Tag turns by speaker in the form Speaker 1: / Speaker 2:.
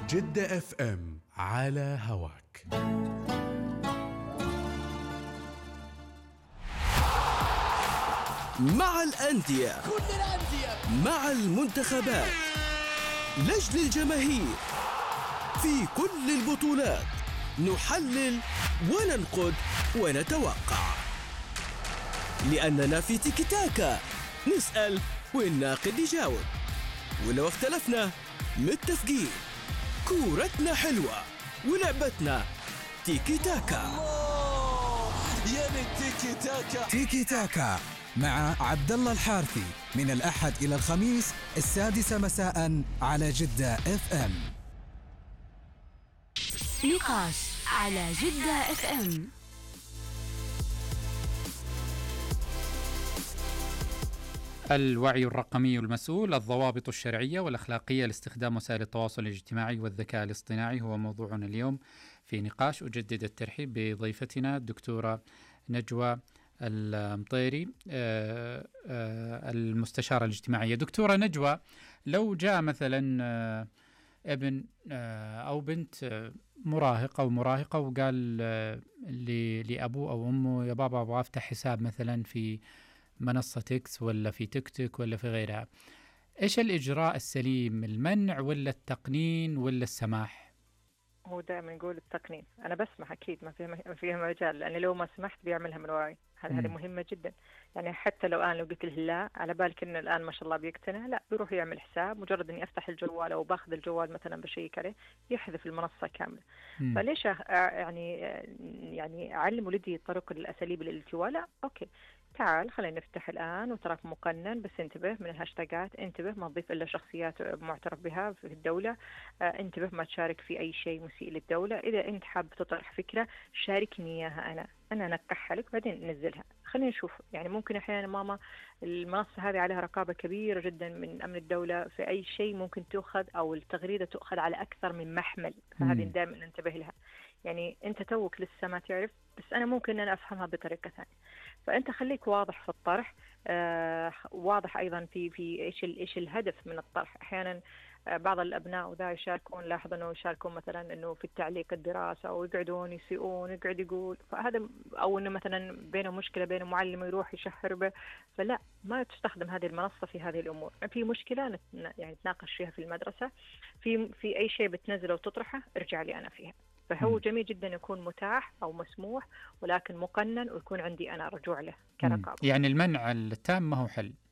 Speaker 1: جدة اف ام على هواك.
Speaker 2: مع الأندية،
Speaker 3: كل الأندية،
Speaker 2: مع المنتخبات، لجل الجماهير، في كل البطولات نحلل وننقد ونتوقع، لأننا في تيكي تاكا نسأل والناقد يجاوب، ولو اختلفنا متفقين. كورتنا حلوة ولعبتنا تيكي تاكا.
Speaker 3: يا تيكي تاكا.
Speaker 4: تيكي تاكا مع عبد الله الحارثي من الأحد إلى الخميس 6:00 مساء على جدة اف ام.
Speaker 5: نقاش على جدة اف ام.
Speaker 6: الوعي الرقمي المسؤول، الضوابط الشرعية والأخلاقية لاستخدام وسائل التواصل الاجتماعي والذكاء الاصطناعي هو موضوعنا اليوم في نقاش. أجدد الترحيب بضيفتنا الدكتورة نجوى المطيري، المستشارة الاجتماعية. دكتورة نجوى، لو جاء مثلا ابن أو بنت مراهق أو مراهقة وقال لأبوه أو أمه يا بابا أبغى أفتح حساب مثلا في منصة إكس ولا في تيك توك ولا في غيرها، إيش الإجراء السليم؟ المنع ولا التقنين ولا السماح؟
Speaker 7: هو دائما نقول التقنين. أنا بسمح أكيد، ما فيها مجال، لأن لو ما سمحت بيعملها من وراي. هذه مهمة جدا. يعني حتى لو لو قلت له لا، على بالك إنه الآن ما شاء الله بيقتنع، لا، بيروح يعمل حساب. مجرد إني أفتح الجوال أو باخذ الجوال مثلا بشيك عليه يحذف المنصة كاملة. فليش يعني أعلم ولدي طرق الأساليب الالتواء؟ لا، أوكي، تعال خلينا نفتح الآن وتراك مقنن، بس انتبه من الهاشتاجات، انتبه ما تضيف إلا شخصيات معترف بها في الدولة، انتبه ما تشارك في أي شيء مسيء للدولة. إذا أنت حاب تطرح فكرة شاركني إياها، أنا أنقحها لك بعدين ننزلها. خلينا نشوف. يعني ممكن أحيانا ماما المنصة هذه عليها رقابة كبيرة جدا من أمن الدولة، في أي شيء ممكن تأخذ، أو التغريدة تأخذ على أكثر من محمل، فهذه دائما ننتبه لها. يعني أنت توك لسه ما تعرف، بس أنا ممكن أنا أفهمها بطريقة ثانية. فأنت خليك واضح في الطرح، واضح أيضا في إيش الهدف من الطرح. أحيانا بعض الأبناء وذا يشاركون، لاحظ أنه يشاركون مثلا أنه في التعليق الدراسة، أو يقعدون يسيئون، يقعد يقول فهذا، أو أنه مثلا بينه مشكلة بين معلم يروح يشهر به. فلا، ما تستخدم هذه المنصة في هذه الأمور. في مشكلة يعني نتناقش فيها في المدرسة، في أي شيء بتنزله وتطرحه ارجع لي أنا فيها. فهو جميل جدا يكون متاح أو مسموح، ولكن مقنن، ويكون عندي أنا رجوع له كرقابة.
Speaker 6: يعني المنع التام ما هو حل.